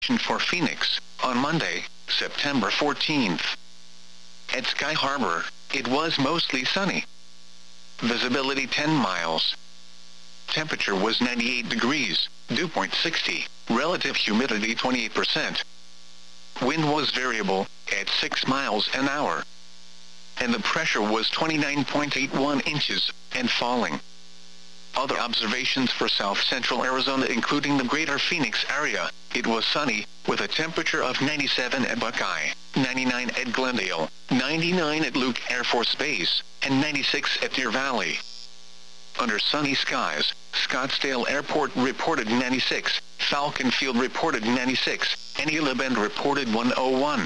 For Phoenix, on Monday, September 14th. At Sky Harbor, it was mostly sunny. Visibility 10 miles. Temperature was 98 degrees, dew point 60, relative humidity 28%. Wind was variable, at 6 miles an hour. And the pressure was 29.81 inches, and falling. Other observations for south-central Arizona including the greater Phoenix area, it was sunny, with a temperature of 97 at Buckeye, 99 at Glendale, 99 at Luke Air Force Base, and 96 at Deer Valley. Under sunny skies, Scottsdale Airport reported 96, Falcon Field reported 96, and Gila Bend reported 101.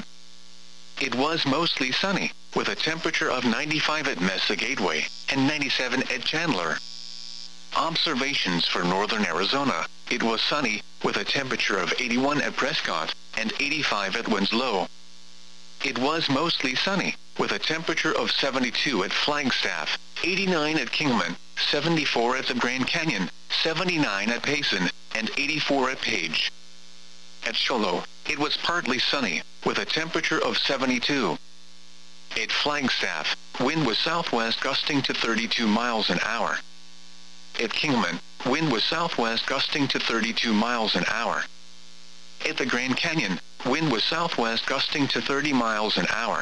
It was mostly sunny, with a temperature of 95 at Mesa Gateway, and 97 at Chandler. Observations for northern Arizona, it was sunny, with a temperature of 81 at Prescott, and 85 at Winslow. It was mostly sunny, with a temperature of 72 at Flagstaff, 89 at Kingman, 74 at the Grand Canyon, 79 at Payson, and 84 at Page. At Shoalo, it was partly sunny, with a temperature of 72. At Flagstaff, wind was southwest gusting to 32 miles an hour. At Kingman, wind was southwest gusting to 32 miles an hour. At the Grand Canyon, wind was southwest gusting to 30 miles an hour.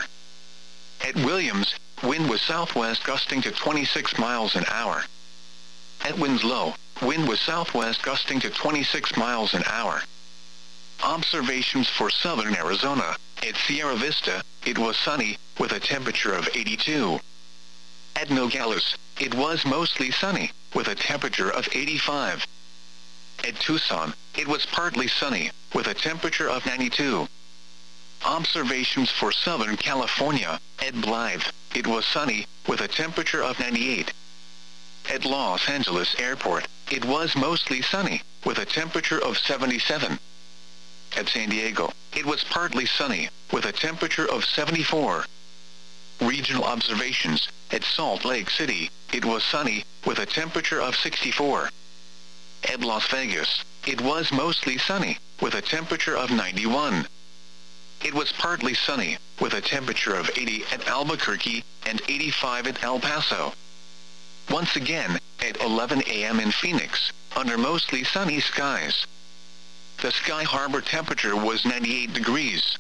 At Williams, wind was southwest gusting to 26 miles an hour. At Winslow, wind was southwest gusting to 26 miles an hour. Observations for southern Arizona, at Sierra Vista, it was sunny, with a temperature of 82. At Nogales, it was mostly sunny, with a temperature of 85. At Tucson, it was partly sunny, with a temperature of 92. Observations for Southern California, at Blythe, it was sunny, with a temperature of 98. At Los Angeles Airport, it was mostly sunny, with a temperature of 77. At San Diego, it was partly sunny, with a temperature of 74. Regional observations, at Salt Lake City, it was sunny, with a temperature of 64. At Las Vegas, it was mostly sunny, with a temperature of 91. It was partly sunny, with a temperature of 80 at Albuquerque, and 85 at El Paso. Once again, at 11 a.m. in Phoenix, under mostly sunny skies. The Sky Harbor temperature was 98 degrees.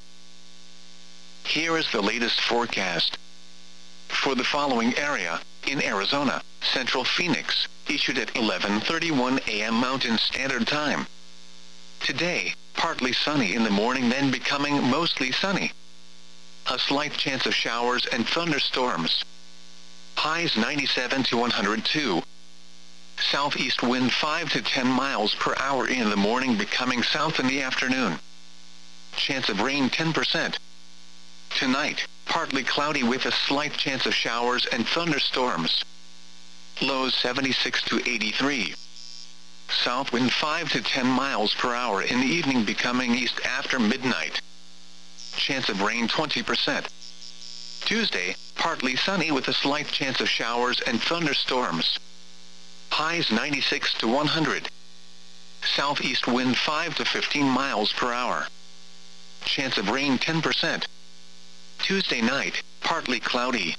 Here is the latest forecast. For the following area, in Arizona, Central Phoenix, issued at 11:31 a.m. Mountain Standard Time. Today, partly sunny in the morning then becoming mostly sunny. A slight chance of showers and thunderstorms. Highs 97 to 102. Southeast wind 5 to 10 miles per hour in the morning becoming south in the afternoon. Chance of rain 10%. Tonight, partly cloudy with a slight chance of showers and thunderstorms. Lows 76 to 83. South wind 5 to 10 miles per hour in the evening becoming east after midnight. Chance of rain 20%. Tuesday, partly sunny with a slight chance of showers and thunderstorms. Highs 96 to 100. Southeast wind 5 to 15 miles per hour. Chance of rain 10%. Tuesday night, partly cloudy.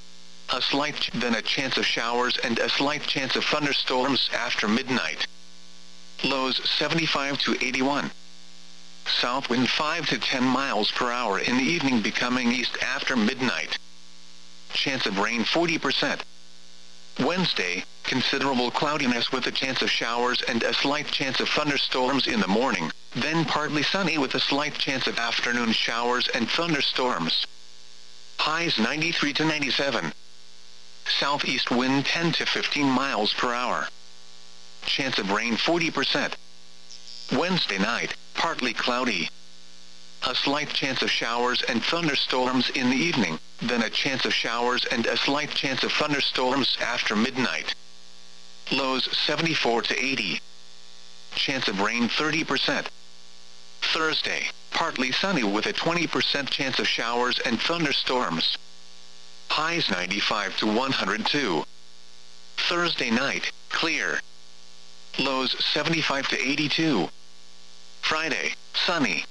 Then a chance of showers and a slight chance of thunderstorms after midnight. Lows 75 to 81. South wind 5 to 10 miles per hour in the evening becoming east after midnight. Chance of rain 40%. Wednesday, considerable cloudiness with a chance of showers and a slight chance of thunderstorms in the morning, then partly sunny with a slight chance of afternoon showers and thunderstorms. Highs 93 to 97. Southeast wind 10 to 15 miles per hour. Chance of rain 40%. Wednesday night, partly cloudy. A slight chance of showers and thunderstorms in the evening, then a chance of showers and a slight chance of thunderstorms after midnight. Lows 74 to 80. Chance of rain 30%. Thursday, partly sunny with a 20% chance of showers and thunderstorms. Highs 95 to 102. Thursday night, clear. Lows 75 to 82. Friday, sunny.